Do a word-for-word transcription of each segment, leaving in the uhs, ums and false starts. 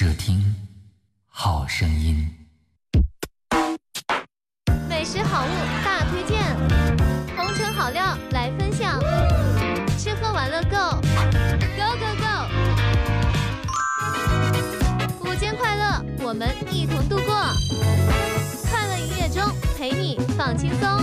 只听好声音。 美食好物大推荐，红尘好料来分享，吃喝玩乐 Go Go Go Go！ 午间快乐，我们一同度过。快乐营业中，陪你放轻松。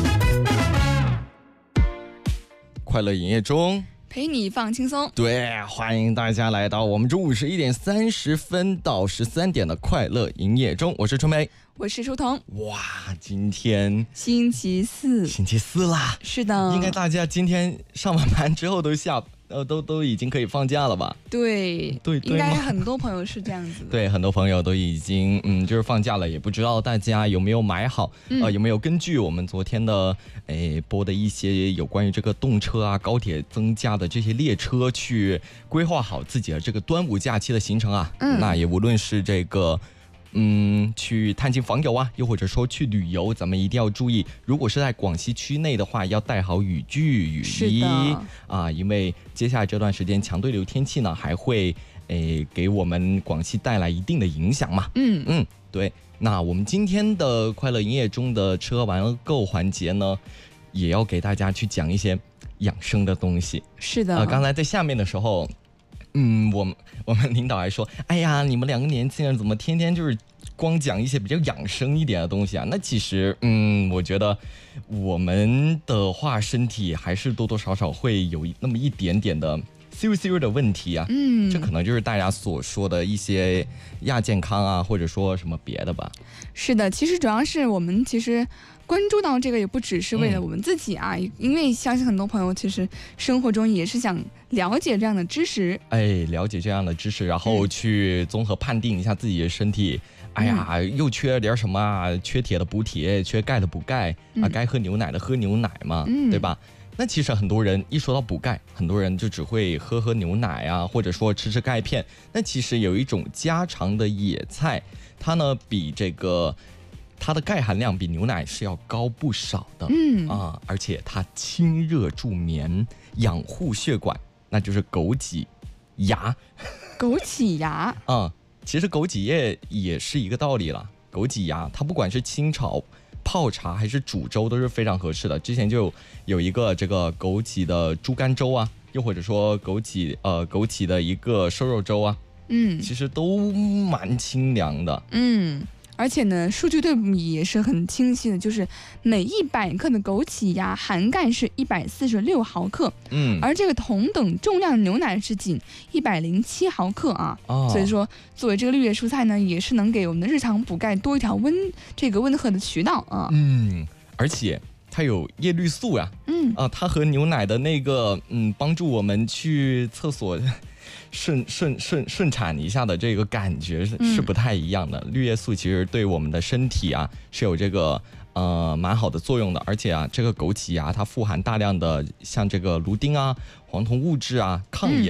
快乐营业中， 陪你放轻松。 对，欢迎大家来到我们中午十一点三十分到十三点的快乐营业中，我是春梅， 我是舒彤。 哇，今天星期四， 星期四啦， 是的， 应该大家今天上完班之后都下呃都都已经可以放假了吧？ 对对，对应该很多朋友是这样子的。 对，很多朋友都已经嗯就是放假了，也不知道大家有没有买好， 嗯、 呃有没有根据我们昨天的诶播的一些有关于这个动车啊、高铁增加的这些列车去规划好自己的这个端午假期的行程啊。 嗯， 那也无论是这个。嗯，去探亲访友啊，又或者说去旅游，咱们一定要注意，如果是在广西区内的话，要带好雨具、雨衣啊，因为接下来这段时间强对流天气呢，还会诶给我们广西带来一定的影响嘛。 嗯嗯，对。那我们今天的快乐营业中的吃喝玩乐购环节呢，也要给大家去讲一些养生的东西。 是的， 呃，刚才在下面的时候。嗯，我们我们领导还说，哎呀，你们两个年轻人怎么天天就是光讲一些比较养生一点的东西啊？那其实，嗯，我觉得我们的话，身体还是多多少少会有那么一点点的羞羞的问题啊。 嗯， 这可能就是大家所说的一些亚健康啊，或者说什么别的吧。 是的，其实主要是我们其实。关注到这个也不只是为了我们自己啊、嗯，因为相信很多朋友其实生活中也是想了解这样的知识，哎， 了解这样的知识，然后去综合判定一下自己的身体。嗯、哎呀，又缺点什么啊？缺铁的补铁，缺钙的补钙、嗯、啊，该喝牛奶的喝牛奶嘛，嗯、对吧？那其实很多人一说到补钙，很多人就只会喝喝牛奶啊，或者说吃吃钙片。那其实有一种家常的野菜，它呢比这个。它的钙含量比牛奶是要高不少的，嗯啊，而且它清热助眠、养护血管，那就是枸杞芽。 枸杞芽啊、嗯，其实枸杞叶也是一个道理了。枸杞芽，它不管是清炒、泡茶还是煮粥都是非常合适的。之前就有一个这个枸杞的猪肝粥啊，又或者说枸杞呃枸杞的一个瘦肉粥啊，嗯，其实都蛮清凉的， 嗯。而且呢，数据对比也是很清晰的，就是每一百克的枸杞芽含钙是一百四十六毫克，嗯，而这个同等重量的牛奶是仅一百零七毫克啊，哦，所以说作为这个绿叶蔬菜呢，也是能给我们的日常补钙多一条温这个温和的渠道啊， 嗯，而且它有叶绿素呀，嗯啊，它和牛奶的那个嗯帮助我们去厕所。顺顺顺顺产一下的这个感觉是、嗯、是不太一样的。绿叶素其实对我们的身体啊是有这个呃蛮好的作用的，而且啊这个枸杞啊它富含大量的像这个芦丁啊、黄酮物质啊、抗炎